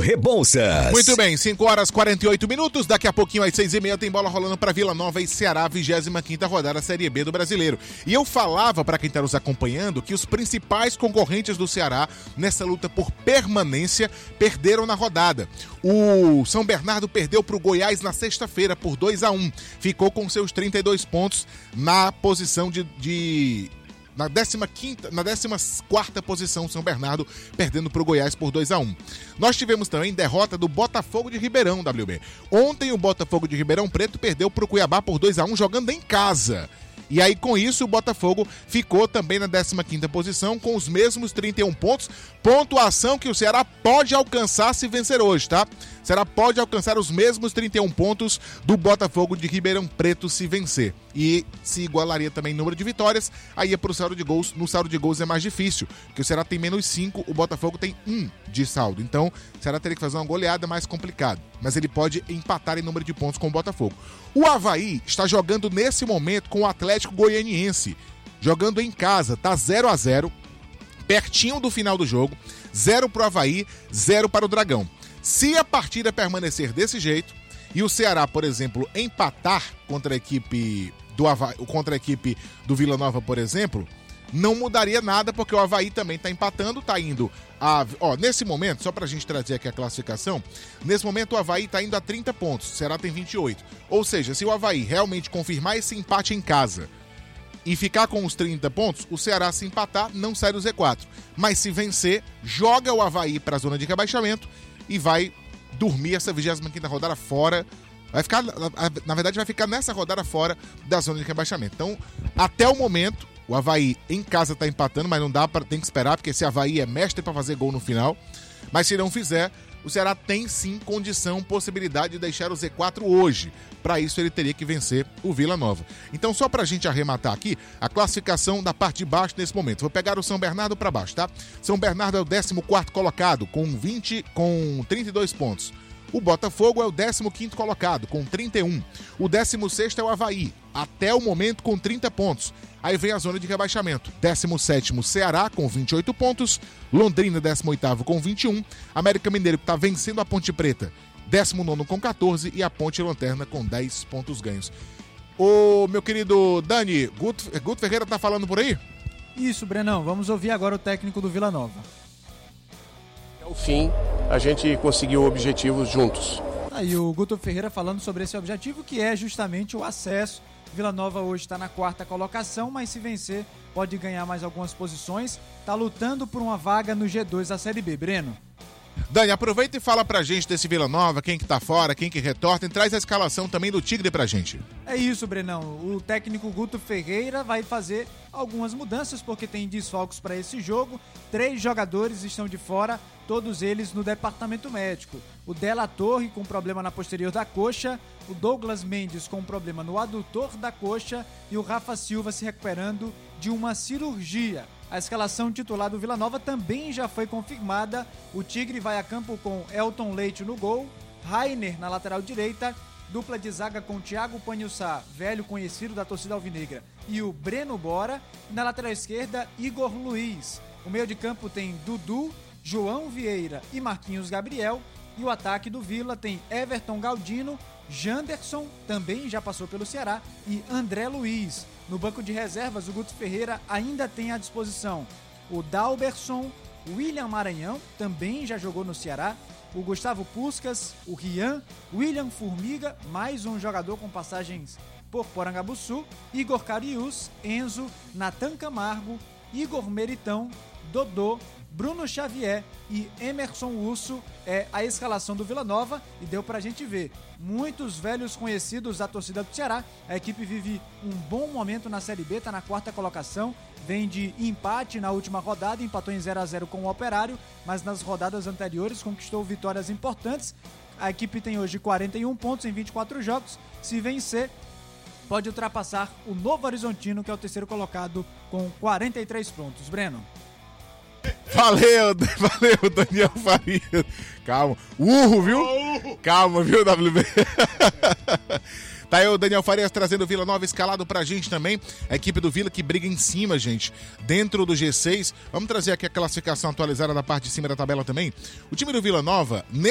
Rebouças. Muito bem, 5h48, daqui a pouquinho às 6h30 tem bola rolando para Vila Nova e Ceará, 25ª rodada Série B do Brasileiro. E eu falava para quem está nos acompanhando que os principais concorrentes do Ceará nessa luta por permanência perderam na rodada. O São Bernardo perdeu para o Goiás na sexta-feira por 2-1. Ficou com seus 32 pontos na posição na 14ª posição, São Bernardo perdendo para o Goiás por 2-1. Nós tivemos também derrota do Botafogo de Ribeirão, WB. Ontem o Botafogo de Ribeirão Preto perdeu para o Cuiabá por 2-1 jogando em casa. E aí, com isso, o Botafogo ficou também na 15ª posição, com os mesmos 31 pontos, pontuação que o Ceará pode alcançar se vencer hoje, tá? O Ceará pode alcançar os mesmos 31 pontos do Botafogo de Ribeirão Preto se vencer. E se igualaria também em número de vitórias, aí é pro saldo de gols. No saldo de gols é mais difícil, porque o Ceará tem menos 5, o Botafogo tem 1 de saldo. Então, o Ceará teria que fazer uma goleada mais complicada. Mas ele pode empatar em número de pontos com o Botafogo. O Avaí está jogando nesse momento com o Atlético Goianiense. Jogando em casa, tá 0-0, pertinho do final do jogo. 0 pro Avaí, 0 para o Dragão. Se a partida permanecer desse jeito e o Ceará, por exemplo, empatar contra a equipe do Vila Nova, por exemplo, não mudaria nada, porque o Avaí também está empatando, está indo nesse momento, só para a gente trazer aqui a classificação, nesse momento o Avaí está indo a 30 pontos, o Ceará tem 28. Ou seja, se o Avaí realmente confirmar esse empate em casa e ficar com os 30 pontos, o Ceará, se empatar, não sai do Z4. Mas se vencer, joga o Avaí para a zona de rebaixamento e vai dormir essa 25ª rodada fora. Na verdade, vai ficar nessa rodada fora da zona de rebaixamento. Então, até o momento, o Avaí em casa está empatando, mas não dá, tem que esperar, porque esse Avaí é mestre para fazer gol no final. Mas se não fizer, o Ceará tem sim condição, possibilidade de deixar o Z4 hoje. Para isso, ele teria que vencer o Vila Nova. Então, só para a gente arrematar aqui, a classificação da parte de baixo nesse momento. Vou pegar o São Bernardo para baixo, tá? São Bernardo é o 14º colocado, com 32 pontos. O Botafogo é o 15º colocado, com 31. O 16º é o Avaí, até o momento com 30 pontos. Aí vem a zona de rebaixamento. 17º Ceará, com 28 pontos. Londrina, 18º, com 21. América Mineiro, que está vencendo a Ponte Preta, 19º com 14. E a Ponte Lanterna, com 10 pontos ganhos. Ô, meu querido Dani, Guto Ferreira tá falando por aí? Isso, Brenão. Vamos ouvir agora o técnico do Vila Nova. Até o fim, a gente conseguiu objetivos juntos. Aí o Guto Ferreira falando sobre esse objetivo, que é justamente o acesso. Vila Nova hoje está na 4ª colocação, mas se vencer pode ganhar mais algumas posições. Está lutando por uma vaga no G2 da Série B. Breno. Dani, aproveita e fala pra gente desse Vila Nova, quem que tá fora, quem que retorna, e traz a escalação também do Tigre pra gente. É isso, Brenão. O técnico Guto Ferreira vai fazer algumas mudanças, porque tem desfalques para esse jogo. 3 jogadores estão de fora, todos eles no departamento médico. O Della Torre com problema na posterior da coxa, o Douglas Mendes com problema no adutor da coxa e o Rafa Silva se recuperando de uma cirurgia. A escalação titular do Vila Nova também já foi confirmada. O Tigre vai a campo com Elton Leite no gol, Rainer na lateral direita, dupla de zaga com Thiago Panhussá, velho conhecido da torcida alvinegra, e o Breno Bora. Na lateral esquerda, Igor Luiz. O meio de campo tem Dudu, João Vieira e Marquinhos Gabriel. E o ataque do Vila tem Everton Galdino, Janderson, também já passou pelo Ceará, e André Luiz. No banco de reservas, o Guto Ferreira ainda tem à disposição o Dalberson, o William Maranhão, também já jogou no Ceará, o Gustavo Puskás, o Rian, William Formiga, mais um jogador com passagens por Porangabuçu, Igor Cariús, Enzo, Natan Camargo, Igor Meritão, Dodô, Bruno Xavier e Emerson Urso. É a escalação do Vila Nova e deu pra gente ver muitos velhos conhecidos da torcida do Ceará. A equipe vive um bom momento na Série B, tá na 4ª colocação, vem de empate na última rodada, empatou em 0-0 com o Operário, mas nas rodadas anteriores conquistou vitórias importantes. A equipe tem hoje 41 pontos em 24 jogos, se vencer pode ultrapassar o Novo Horizontino, que é o 3º colocado com 43 pontos. Breno. Valeu, Daniel Faria. Calma. Viu? Calma, viu, WB? Tá aí o Daniel Farias trazendo o Vila Nova escalado pra gente também. A equipe do Vila que briga em cima, gente, dentro do G6. Vamos trazer aqui a classificação atualizada da parte de cima da tabela também. O time do Vila Nova,